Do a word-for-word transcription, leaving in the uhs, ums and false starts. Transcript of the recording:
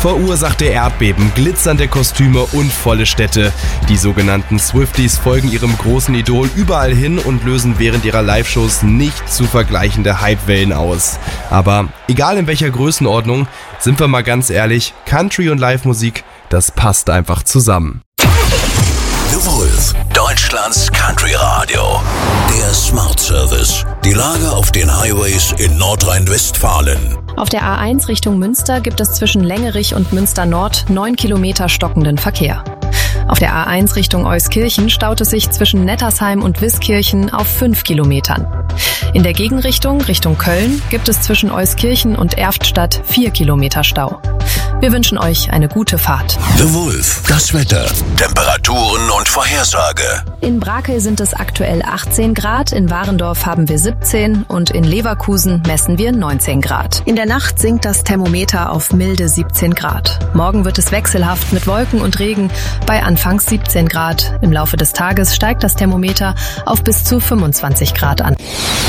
verursachte Erdbeben, glitzernde Kostüme und volle Städte. Die sogenannten Swifties folgen ihrem großen Idol überall hin und lösen während ihrer Live-Shows nicht zu vergleichende Hypewellen aus. Aber egal in welcher Größenordnung, sind wir mal ganz ehrlich, Country und Live-Musik, das passt einfach zusammen. The Wolf, Deutschlands Country Radio. Der Smart Service. Die Lage auf den Highways in Nordrhein-Westfalen. Auf der A eins Richtung Münster gibt es zwischen Längerich und Münster Nord neun Kilometer stockenden Verkehr. Auf der A eins Richtung Euskirchen staut es sich zwischen Nettersheim und Wiskirchen auf fünf Kilometern. In der Gegenrichtung, Richtung Köln, gibt es zwischen Euskirchen und Erftstadt vier Kilometer Stau. Wir wünschen euch eine gute Fahrt. The Wolf, das Wetter, Temperaturen und Vorhersage. In Brakel sind es aktuell achtzehn Grad, in Warendorf haben wir siebzehn und in Leverkusen messen wir neunzehn Grad. In der Nacht sinkt das Thermometer auf milde siebzehn Grad. Morgen wird es wechselhaft mit Wolken und Regen bei anfangs siebzehn Grad. Im Laufe des Tages steigt das Thermometer auf bis zu fünfundzwanzig Grad an.